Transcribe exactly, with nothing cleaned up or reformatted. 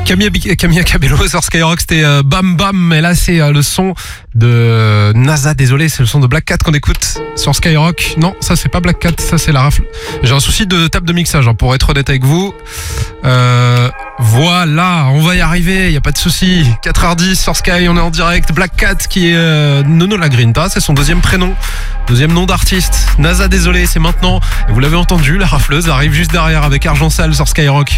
Camilla, Camilla Cabello sur Skyrock, c'était euh, Bam Bam, et là c'est euh, le son de NASA, désolé, c'est le son de Black Cat qu'on écoute sur Skyrock. Non, ça c'est pas Black Cat, ça c'est la rafle. J'ai un souci de table de mixage, hein, pour être honnête avec vous. Euh, voilà, on va y arriver, il y a pas de souci. quatre heures dix sur Sky, on est en direct. Black Cat qui est euh, Nono Lagrinta, c'est son deuxième prénom, deuxième nom d'artiste. NASA, désolé, c'est maintenant. Et vous l'avez entendu, la rafleuse arrive juste derrière avec Argent Sale sur Skyrock.